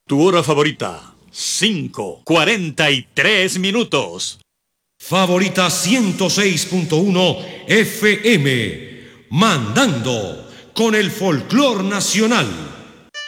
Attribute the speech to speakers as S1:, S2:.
S1: Tu hora favorita, 5:43.
S2: Favorita 106.1 FM, mandando con el folclor nacional.